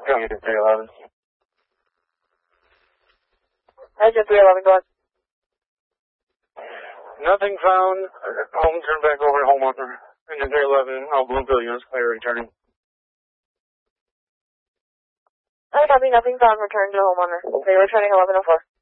Coming to 311. Engine 311, go ahead. Nothing found. Home turned back over to homeowner. Engine 311, all Bloomfield units clear returning. I copy, nothing found, return to homeowner. Okay, returning 1104.